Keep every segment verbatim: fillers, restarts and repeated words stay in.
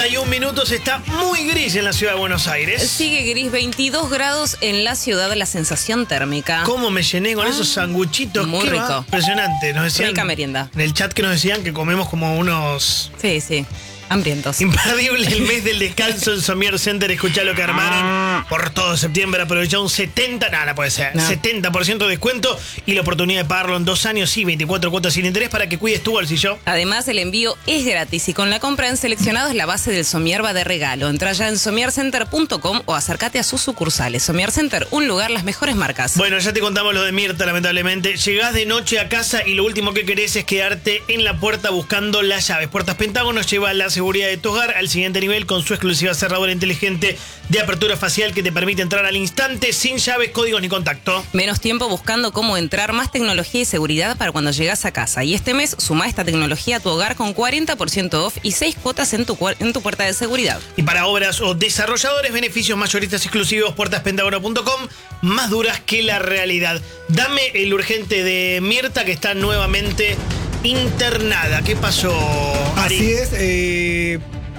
Y un minutos, está muy gris en la ciudad de Buenos Aires. Sigue gris, veintidós grados en la ciudad, la sensación térmica. ¿Cómo me llené con ah, esos sanguchitos? Muy Qué rico. Va. Impresionante. Nos decían, rica merienda. En el chat que nos decían que comemos como unos... Sí, sí. Hambrientos. Imperdible el mes del descanso en Somier Center. Escuchá lo que armaron por todo septiembre. Aprovecha un setenta, nada, no puede ser. No. setenta por ciento de descuento y la oportunidad de pagarlo en dos años y veinticuatro cuotas sin interés para que cuides tu bolsillo. Además, el envío es gratis y con la compra en seleccionados la base del Somier va de regalo. Entra ya en somier center punto com o acércate a sus sucursales. Somier Center, un lugar, las mejores marcas. Bueno, ya te contamos lo de Mirta, lamentablemente. Llegás de noche a casa y lo último que querés es quedarte en la puerta buscando las llaves. Puertas Pentágono lleva la seguridad de tu hogar al siguiente nivel con su exclusiva cerradura inteligente de apertura facial que te permite entrar al instante sin llaves, códigos ni contacto. Menos tiempo buscando cómo entrar, más tecnología y seguridad para cuando llegas a casa. Y este mes suma esta tecnología a tu hogar con cuarenta por ciento off y seis cuotas en tu, en tu puerta de seguridad. Y para obras o desarrolladores, beneficios mayoristas exclusivos, puertas pentágono punto com, más duras que la realidad. Dame el urgente de Mirta, que está nuevamente internada. ¿Qué pasó, Ari? Así es, eh...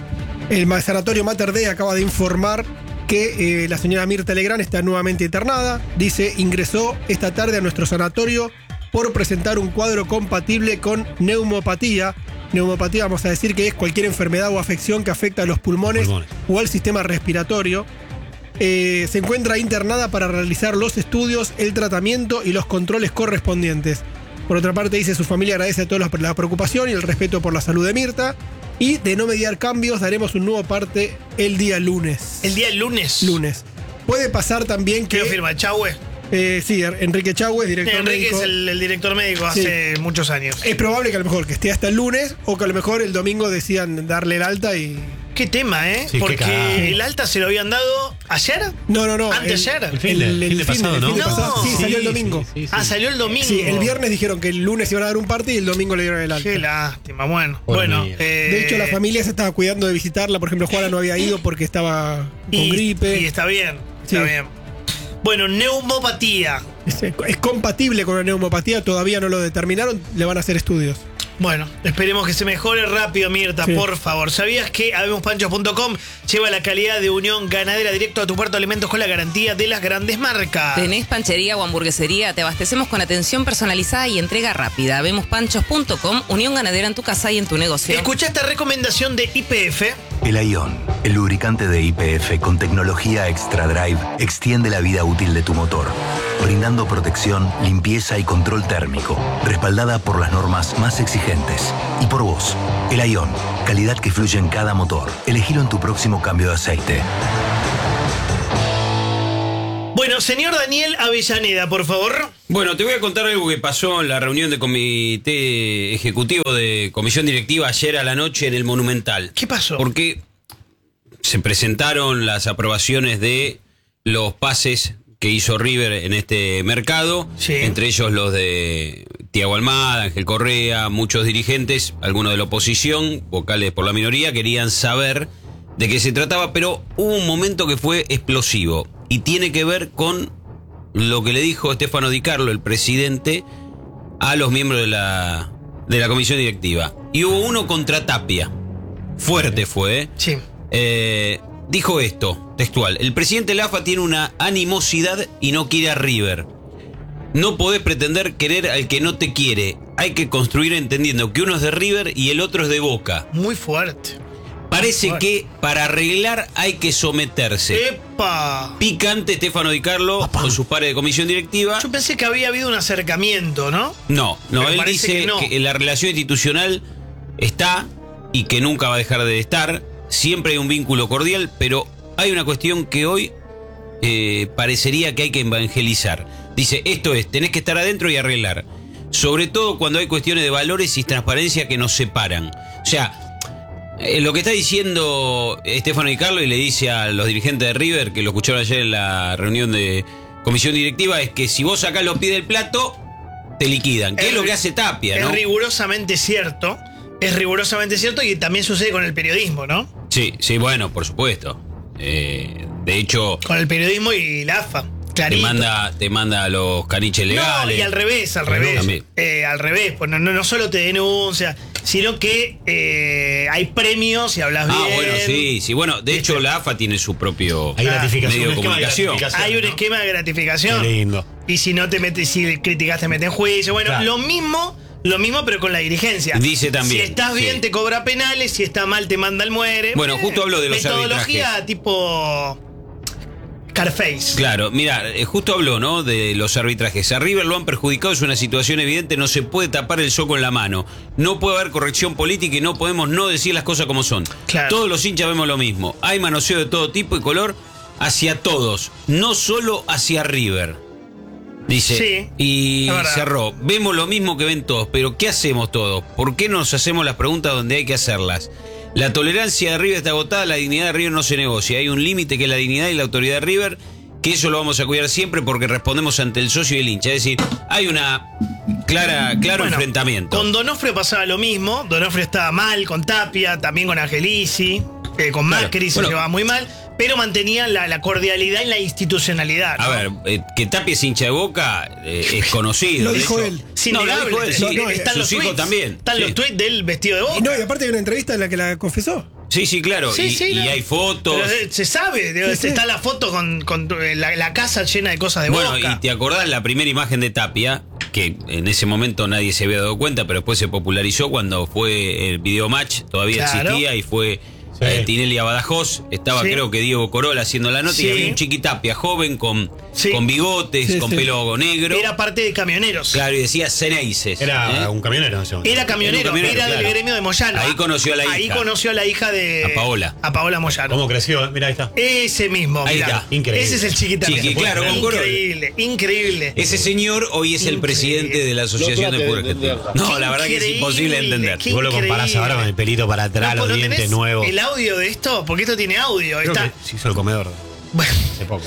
el Sanatorio Mater Dei acaba de informar que eh, la señora Mirta Legrand está nuevamente internada. Dice, ingresó esta tarde a nuestro sanatorio por presentar un cuadro compatible con neumopatía. Neumopatía, vamos a decir que es cualquier enfermedad o afección que afecta a los pulmones, pulmones. o al sistema respiratorio. Eh, se encuentra internada para realizar los estudios, el tratamiento y los controles correspondientes. Por otra parte, dice, su familia agradece a todos la preocupación y el respeto por la salud de Mirta. Y de no mediar cambios, daremos un nuevo parte el día lunes. ¿El día lunes? Lunes. Puede pasar también que... ¿Qué firma? ¿Chahue? Eh, sí, Enrique Chahue, director Enrique médico. Enrique es el, el director médico hace sí. muchos años. Es probable que a lo mejor que esté hasta el lunes o que a lo mejor el domingo decidan darle el alta y... Qué tema, ¿eh? Sí, porque el alta se lo habían dado ayer. No, no, no. ¿Anteayer? El, el fin de, el, el fin de pasado, ¿no? El fin de pasado. No. Sí, salió el domingo. Sí, sí, sí. Ah, salió el domingo. Sí, el viernes dijeron que el lunes iban a dar un parte y el domingo le dieron el alta. Qué lástima, bueno. Bueno, eh... De hecho, la familia se estaba cuidando de visitarla. Por ejemplo, Juana no había ido porque estaba con y, gripe. Y está bien, está sí. bien. Bueno, neumopatía. Es, es compatible con la neumopatía, todavía no lo determinaron, le van a hacer estudios. Bueno, esperemos que se mejore rápido, Mirta, sí. por favor. ¿Sabías que habemos panchos punto com lleva la calidad de Unión Ganadera directo a tu puerto de alimentos con la garantía de las grandes marcas? ¿Tenés panchería o hamburguesería? Te abastecemos con atención personalizada y entrega rápida. habemos panchos punto com, Unión Ganadera en tu casa y en tu negocio. Escuchá esta recomendación de Y P F. El Aion, el lubricante de Y P F con tecnología Extra Drive, extiende la vida útil de tu motor, brindando protección, limpieza y control térmico, respaldada por las normas más exigentes. Y por vos, el Aion, calidad que fluye en cada motor. Elegilo en tu próximo cambio de aceite. Bueno, señor Daniel Avellaneda, por favor. Bueno, te voy a contar algo que pasó en la reunión de comité ejecutivo de comisión directiva ayer a la noche en el Monumental. ¿Qué pasó? Porque se presentaron las aprobaciones de los pases que hizo River en este mercado, sí. entre ellos los de Thiago Almada, Ángel Correa, muchos dirigentes, algunos de la oposición, vocales por la minoría, querían saber de qué se trataba, pero hubo un momento que fue explosivo y tiene que ver con lo que le dijo Stefano Di Carlo, el presidente, a los miembros de la, de la comisión directiva. Y hubo uno contra Tapia. Fuerte fue, ¿eh? Sí. Eh... Dijo esto, textual: el presidente Lafa tiene una animosidad y no quiere a River. No podés pretender querer al que no te quiere. Hay que construir entendiendo que uno es de River y el otro es de Boca. Muy fuerte. Parece Muy fuerte. que para arreglar hay que someterse. ¡Epa! Picante Stefano Di Carlo con sus pares de comisión directiva. Yo pensé que había habido un acercamiento, ¿no? No, no, Pero él parece dice que, no. que la relación institucional está y que nunca va a dejar de estar. Siempre hay un vínculo cordial, pero hay una cuestión que hoy eh, parecería que hay que evangelizar. Dice, esto es, tenés que estar adentro y arreglar. Sobre todo cuando hay cuestiones de valores y transparencia que nos separan. O sea, eh, lo que está diciendo Stefano Di Carlo y le dice a los dirigentes de River, que lo escucharon ayer en la reunión de comisión directiva, es que si vos sacás los pies del plato, te liquidan. Que es, es lo que hace Tapia, ¿no? Es rigurosamente cierto. Es rigurosamente cierto y también sucede con el periodismo, ¿no? Sí, sí, bueno, por supuesto. Eh, de hecho... Con el periodismo y la A F A. Clarito. Te manda, te manda a los caniches legales. No, y al revés, al revés. Eh, al revés, pues no, no, no solo te denuncia. sino que eh, hay premios y hablas Ah, bien. bueno, sí, sí. Bueno, de hecho, la A F A tiene su propio Hay gratificación, medio de un esquema de comunicación. gratificación. Hay un ¿no? esquema de gratificación. Qué lindo. Y si no te metes, si criticas, te meten en juicio. Bueno, Claro. lo mismo, lo mismo, pero con la dirigencia. Dice también, Si estás bien, sí. te cobra penales, si está mal, te manda al muere. Bueno, justo habló de los metodología arbitrajes. tipo Carface. Claro, mira, eh, justo habló, ¿no? De los arbitrajes. A River lo han perjudicado, es una situación evidente, no se puede tapar el sol con la mano. No puede haber corrección política y no podemos no decir las cosas como son. Claro. Todos los hinchas vemos lo mismo. Hay manoseo de todo tipo y color hacia todos, no solo hacia River. Dice, Sí, y es verdad. cerró. Vemos lo mismo que ven todos, pero ¿qué hacemos todos? ¿Por qué nos hacemos las preguntas donde hay que hacerlas? La tolerancia de River está agotada, la dignidad de River no se negocia. Hay un límite que es la dignidad y la autoridad de River, que eso lo vamos a cuidar siempre porque respondemos ante el socio y el hincha. Es decir, hay una clara, claro Bueno, enfrentamiento. Con Donofrio pasaba lo mismo. Donofrio estaba mal con Tapia, también con Angelici, eh, con Claro. Macri se Bueno. llevaba muy mal, pero mantenían la, la cordialidad y la institucionalidad. A ¿no? ver, eh, que Tapia es hincha de Boca eh, es conocido. Lo De dijo hecho- él. Es No, lo innegable. dijo él, sí. No, no, están Sus los hijos tweets. también. Están Sí. los tweets del vestido de Boca. Y no, y aparte hay una entrevista en la que la confesó. Sí, sí, claro. Sí, y sí, y no. hay fotos. Pero, eh, se sabe, digo, Sí, sí. está la foto con, con eh, la, la casa llena de cosas de Bueno, Boca. y te acordás la primera imagen de Tapia, que en ese momento nadie se había dado cuenta, pero después se popularizó cuando fue el video match, todavía Claro. existía y fue Sí. eh, Tinelli a Badajoz, estaba Sí. creo que Diego Corolla haciendo la nota Sí. y había un chiquitapia joven con, Sí. con bigotes, Sí, con sí. pelo negro. Era parte de camioneros. Claro, y decía Ceneices. Era ¿eh? un camionero en ese momento. Era camionero, Era un camionero, era del claro. gremio de Moyano. Ahí conoció a la Ahí hija. conoció a la hija de. A Paola. A Paola Moyano. ¿Cómo creció? Mira, ahí está. Ese mismo, Ahí mirá. está. Increíble. Ese es el chiquitapia. Chiqui, claro, con Corolla. Increíble, increíble. Ese señor hoy es el Increíble. presidente de la Asociación de Fútbol Argentino. No, la verdad que es Increíble, imposible de entender. qué Y vos lo comparás increíble. ahora con el pelito para atrás, No, los ¿no dientes tenés nuevos. el audio de esto? Porque esto tiene audio. Creo Está. que se hizo el comedor Bueno, hace poco.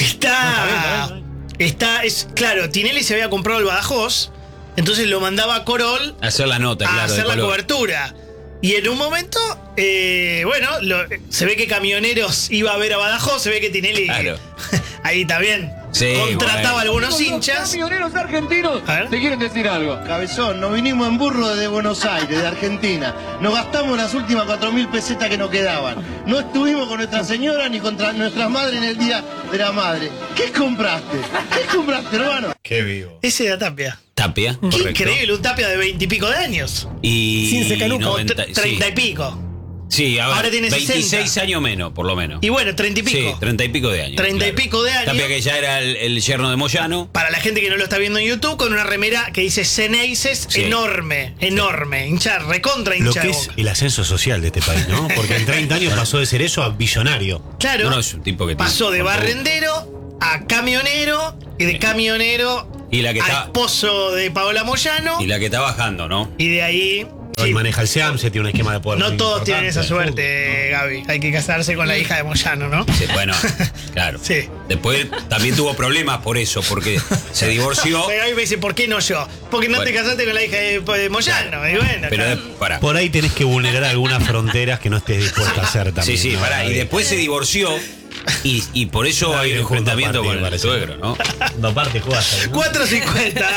está. Está. Es, claro, Tinelli se había comprado el Badajoz. Entonces lo mandaba a Corol Hacer la nota, a claro. de hacer la color. cobertura. Y en un momento, eh, bueno, lo- se ve que Camioneros iba a ver a Badajoz, se ve que Tinelli Claro. ahí también Sí, contrataba bueno. a algunos hinchas. Camioneros argentinos A ver. te quieren decir algo. Cabezón, nos vinimos en burro desde Buenos Aires, de Argentina. Nos gastamos las últimas cuatro mil pesetas que nos quedaban. No estuvimos con nuestra señora ni contra nuestras madres en el día de la madre. ¿Qué compraste? ¿Qué compraste, hermano? Qué vivo. Ese era Tapia. Tapia, Qué correcto. increíble, un Tapia de veintipico de años. Y Sin secanuca. O noventa, tre- treinta sí. y pico. Sí, a ver, Ahora tiene veintiséis sesenta. años menos, por lo menos. Y bueno, treinta y pico. Sí, treinta y pico de años. Treinta y claro. pico de años. Tapia que ya era el, el yerno de Moyano. Para la gente que no lo está viendo en YouTube, con una remera que dice Ceneices, Sí. enorme, enorme. Hincha, recontra Lo hincha que de es Boca. el ascenso social de este país, ¿no? Porque en treinta años pasó de ser eso a billonario. Claro. No, no, es un tipo que pasó tiene- de barrendero a camionero y de camionero Y la que a está- esposo de Paola Moyano Y y, la que está bajando, ¿no? de ahí Hoy sí, maneja el SEAM, se tiene un esquema de poder. no muy todos tienen esa importante. suerte, Gaby. Hay que casarse con la hija de Moyano, ¿no? Sí, bueno, claro. Sí. Después también tuvo problemas por eso, porque se divorció. Pero Gaby me dice, ¿por qué no yo? Porque no Bueno. te casaste con la hija de, de Moyano. Y bueno, Pero claro. de- pará. Por ahí tenés que vulnerar algunas fronteras que no estés dispuesto a hacer también. Sí, sí, ¿no? pará. Y después se divorció. Y, y por eso Está hay un bien, junto enfrentamiento aparte, con me el parece. suegro, ¿no? Dos partes jugadas ahí, ¿no? cuatro cincuenta